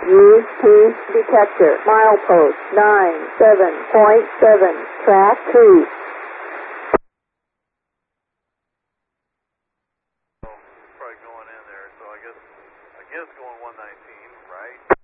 Use P detector. Milepost 97.7. Track 2. Probably going in there, so I guess going 119, right?